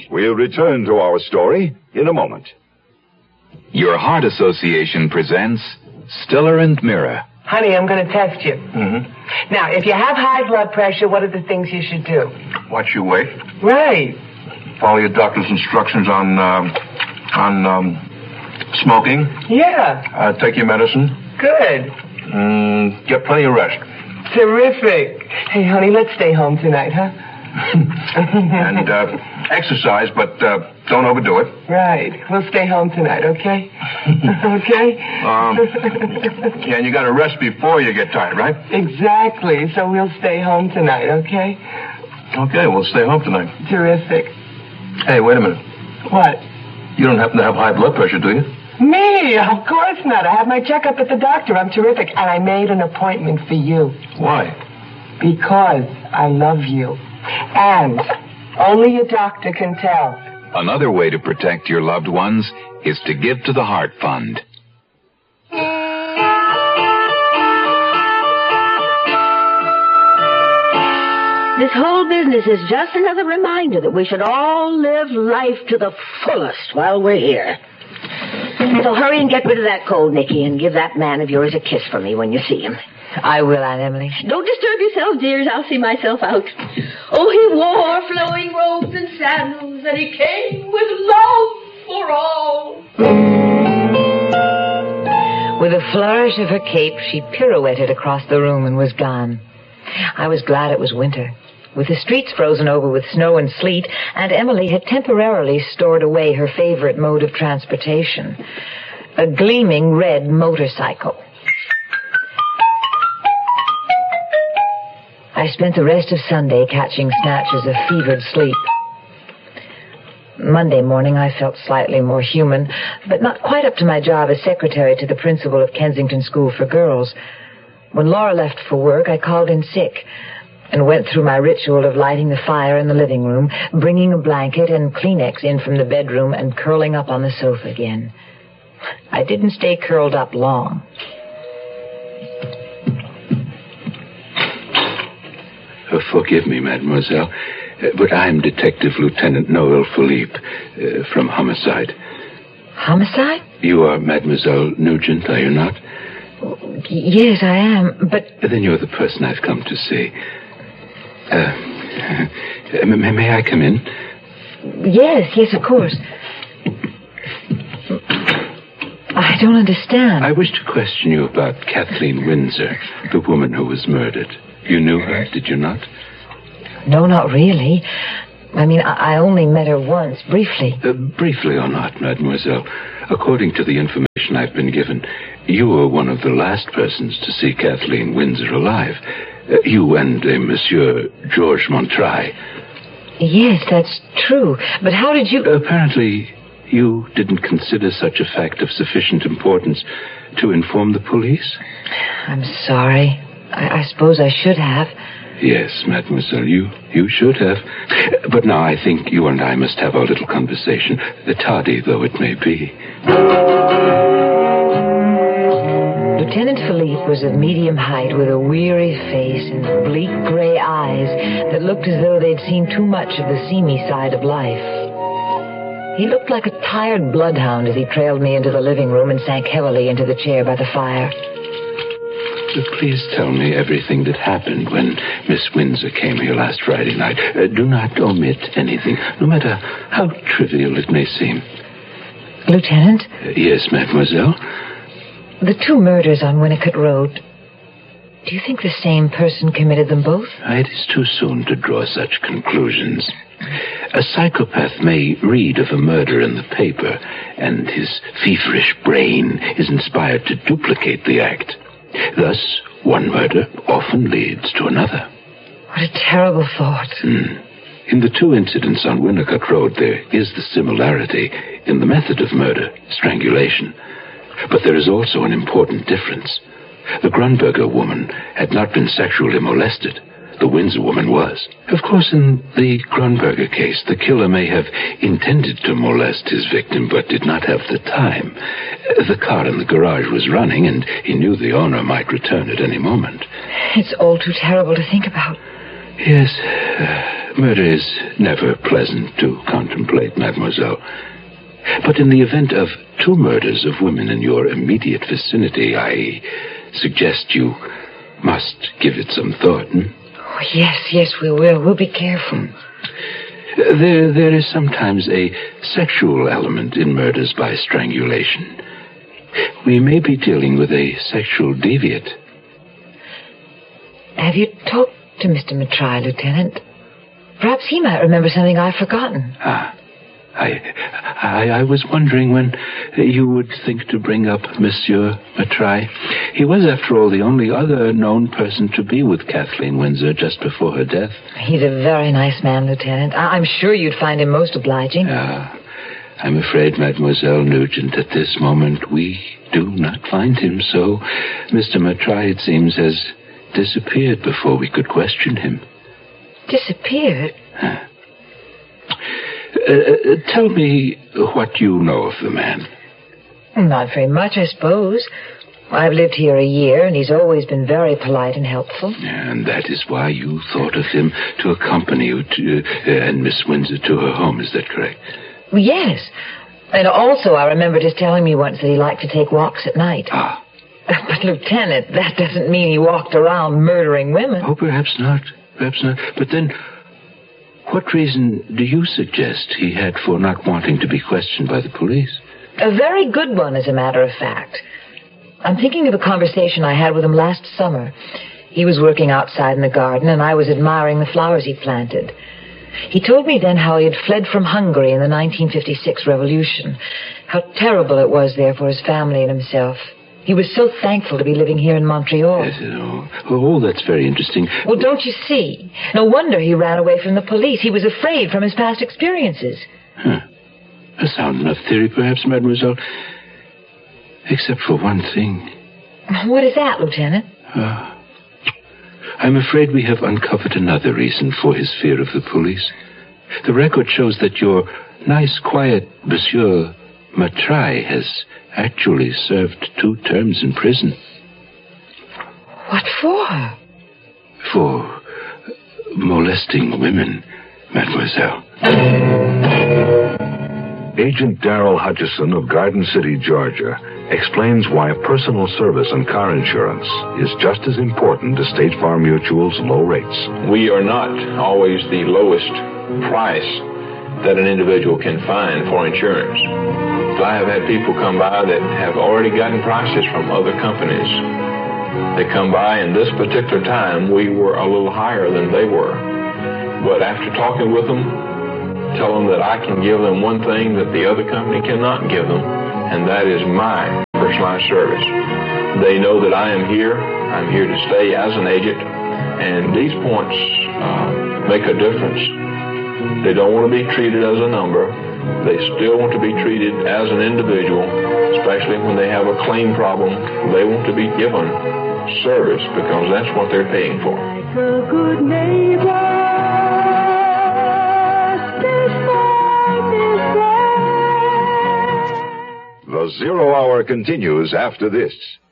We'll return to our story in a moment. Your Heart Association presents Stiller and Mira. Honey, I'm going to test you. Mm-hmm. Now, if you have high blood pressure, what are the things you should do? Watch your weight. Right. Follow your doctor's instructions on smoking. Yeah. Take your medicine. Good. Get plenty of rest. Terrific. Hey, honey, let's stay home tonight, huh? And exercise, but don't overdo it. Right. We'll stay home tonight, okay? Okay? Yeah, and you got to rest before you get tired, right? Exactly. So we'll stay home tonight, okay? Okay, we'll stay home tonight. Terrific. Hey, wait a minute. What? You don't happen to have high blood pressure, do you? Me? Of course not. I had my checkup at the doctor. I'm terrific. And I made an appointment for you. Why? Because I love you. And only a doctor can tell. Another way to protect your loved ones is to give to the Heart Fund. This whole business is just another reminder that we should all live life to the fullest while we're here. So hurry and get rid of that cold, Nicky, and give that man of yours a kiss for me when you see him. I will, Aunt Emily. Don't disturb yourself, dears. I'll see myself out. Oh, he wore flowing robes and sandals, and he came with love for all. With a flourish of her cape, she pirouetted across the room and was gone. I was glad it was winter. With the streets frozen over with snow and sleet, Aunt Emily had temporarily stored away her favorite mode of transportation, a gleaming red motorcycle. I spent the rest of Sunday catching snatches of fevered sleep. Monday morning, I felt slightly more human, but not quite up to my job as secretary to the principal of Kensington School for Girls. When Laura left for work, I called in sick and went through my ritual of lighting the fire in the living room, bringing a blanket and Kleenex in from the bedroom, and curling up on the sofa again. I didn't stay curled up long. Forgive me, mademoiselle, but I'm Detective Lieutenant Noel Philippe from Homicide. Homicide? You are Mademoiselle Nugent, are you not? Yes, I am, but... Then you're the person I've come to see. May I come in? Yes, of course. I don't understand. I wish to question you about Kathleen Windsor, the woman who was murdered. You knew her, did you not? No, not really. I mean, I only met her once, briefly. Briefly or not, mademoiselle, according to the information I've been given, you were one of the last persons to see Kathleen Windsor alive. You and Monsieur Georges Montreuil. Yes, that's true. But how did you... Apparently, you didn't consider such a fact of sufficient importance to inform the police? I'm sorry. I suppose I should have. Yes, mademoiselle, you should have. But now I think you and I must have our little conversation, tardy though it may be. Lieutenant Philippe was of medium height with a weary face and bleak gray eyes that looked as though they'd seen too much of the seamy side of life. He looked like a tired bloodhound as he trailed me into the living room and sank heavily into the chair by the fire. Please tell me everything that happened when Miss Windsor came here last Friday night. Do not omit anything, no matter how trivial it may seem. Lieutenant? Yes, mademoiselle? The two murders on Winnicott Road, do you think the same person committed them both? It is too soon to draw such conclusions. A psychopath may read of a murder in the paper, and his feverish brain is inspired to duplicate the act. Thus, one murder often leads to another. What a terrible thought. In the two incidents on Winnicott Road, there is the similarity in the method of murder, strangulation. But there is also an important difference. The Grunberger woman had not been sexually molested. The Windsor woman was. Of course, in the Grunberger case, the killer may have intended to molest his victim, but did not have the time. The car in the garage was running, and he knew the owner might return at any moment. It's all too terrible to think about. Yes, Murder is never pleasant to contemplate, mademoiselle. But in the event of 2 murders of women in your immediate vicinity, I suggest you must give it some thought. Oh, yes, we will. We'll be careful. There is sometimes a sexual element in murders by strangulation. We may be dealing with a sexual deviant. Have you talked to Mr. Mattrai, Lieutenant? Perhaps he might remember something I've forgotten. I was wondering when you would think to bring up Monsieur Mattrai. He was, after all, the only other known person to be with Kathleen Windsor just before her death. He's a very nice man, Lieutenant. I'm sure you'd find him most obliging. I'm afraid, Mademoiselle Nugent, at this moment we do not find him so. Mr. Mattrai, it seems, has disappeared before we could question him. Disappeared? Tell me what you know of the man. Not very much, I suppose. I've lived here a year, and he's always been very polite and helpful. And that is why you thought of him to accompany you and Miss Windsor to her home, is that correct? Yes. And also I remembered his telling me once that he liked to take walks at night. But, Lieutenant, that doesn't mean he walked around murdering women. Oh, perhaps not. Perhaps not. But then, what reason do you suggest he had for not wanting to be questioned by the police? A very good one, as a matter of fact. I'm thinking of a conversation I had with him last summer. He was working outside in the garden, and I was admiring the flowers he planted. He told me then how he had fled from Hungary in the 1956 revolution, how terrible it was there for his family and himself. He was so thankful to be living here in Montreal. Yes, that's very interesting. Well, don't you see? No wonder he ran away from the police. He was afraid from his past experiences. A sound enough theory, perhaps, mademoiselle. Except for one thing. What is that, Lieutenant? I'm afraid we have uncovered another reason for his fear of the police. The record shows that your nice, quiet Monsieur Mattrai has actually served 2 terms in prison. What for? For molesting women, mademoiselle. Agent Darrell Hutchison of Garden City, Georgia, explains why personal service and car insurance is just as important as State Farm Mutual's low rates. We are not always the lowest price that an individual can find for insurance. I have had people come by that have already gotten prices from other companies. They come by, and this particular time we were a little higher than they were. But after talking with them, tell them that I can give them one thing that the other company cannot give them, and that is my personalized service. They know that I am here. I'm here to stay as an agent, and these points make a difference. They don't want to be treated as a number. They still want to be treated as an individual, especially when they have a claim problem. They want to be given service because that's what they're paying for. Like a good neighbor. The Zero Hour continues after this.